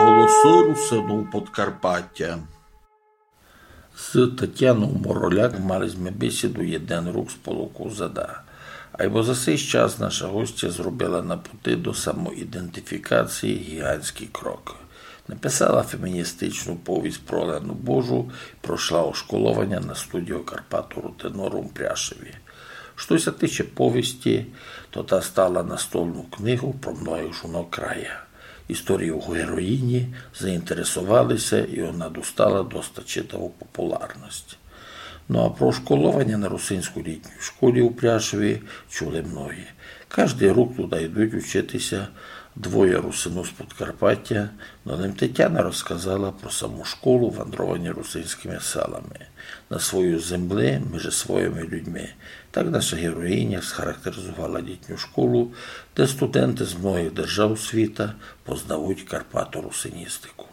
Голоси Русину Подкарпаття. З Тетяною Мороляк мали ми бесіду «Єден рук з полуку зада». Айбо за цей час наша гостя зробила на пути до самоідентифікації гігантський крок. Написала феміністичну повість про Олену Божу, пройшла ошколування на студію Карпату Рутинору в Пряшеві. Що се тиче повісті, то та стала настольну книгу про многих жінок края. Історію героїні заінтересувалися, і вона достала доста читаву популярність. Ну а про школування на русинську літню школі у Пряшеві чули многі. Кожний рік туди йдуть вчитися двоє русину з Подкарпаття, но ним Тетяна розказала про саму школу вандровання русинськими селами, на свою землі між своїми людьми. Так наша героїня схарактеризувала літню школу, де студенти з многих держав світа познають карпато-русиністику.